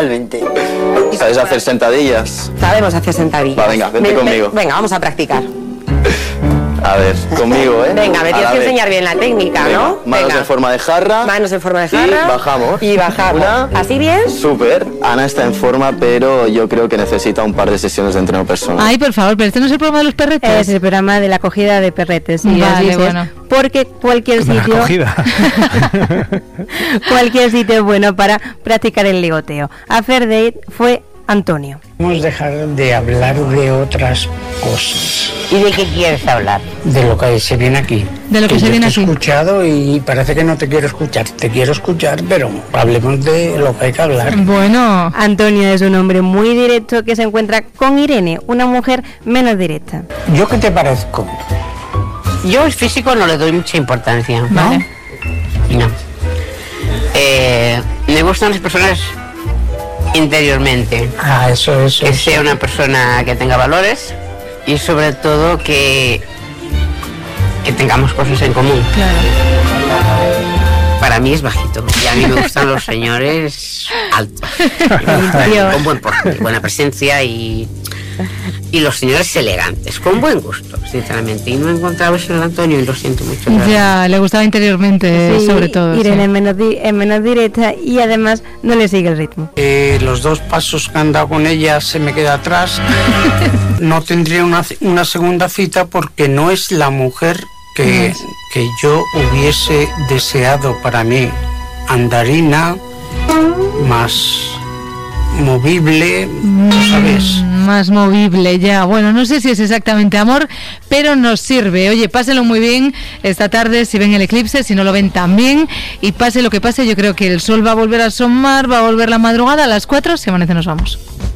Realmente. ¿Sabes hacer sentadillas? Sabemos hacer sentadillas. Va, venga, vente conmigo. Venga, vamos a practicar. A ver, conmigo, ¿eh? Venga, me tienes que enseñar bien la técnica, venga, ¿no? Manos venga. en forma de jarra. Manos en forma de jarra. Y bajamos. Y bajamos. ¿Así bien? Súper. Ana está en forma, pero yo creo que necesita un par de sesiones de entreno personal. Ay, por favor, pero este no es el programa de los perretes. Es el programa de la acogida de perretes. Vale, así es, bueno. Porque cualquier sitio cualquier sitio es bueno para practicar el ligoteo. A Fair Date fue Antonio. Vamos a dejar de hablar de otras cosas. ¿Y de qué quieres hablar? De lo que se viene aquí. De lo que se viene yo te he aquí. escuchado y parece que no te quiero escuchar. Te quiero escuchar, pero hablemos de lo que hay que hablar. Bueno. Antonio es un hombre muy directo que se encuentra con Irene, una mujer menos directa. ¿Yo qué te parezco? Yo el físico no le doy mucha importancia. Vale. No. Me gustan las personas interiormente. Ah, eso. Que sea una persona que tenga valores y sobre todo que tengamos cosas en común. Claro. Para mí es bajito y a mí me gustan los señores altos, con buen porte, buena presencia y los señores elegantes, con buen gusto, sinceramente. Y no he encontrado eso en Antonio y lo siento mucho. Ya, le gustaba interiormente, Sí, sobre todo. Irene Sí. es menos directa y además no le sigue el ritmo. Los 2 pasos que han dado con ella se me queda atrás. No tendría una segunda cita porque no es la mujer que yo hubiese deseado para mí. Andarina, más movible, ¿sabes? Más movible, ya. Bueno, no sé si es exactamente amor, pero nos sirve. Oye, páselo muy bien esta tarde si ven el eclipse, si no lo ven también. Y pase lo que pase, yo creo que el sol va a volver a asomar, va a volver la madrugada a las 4, si amanece nos vamos.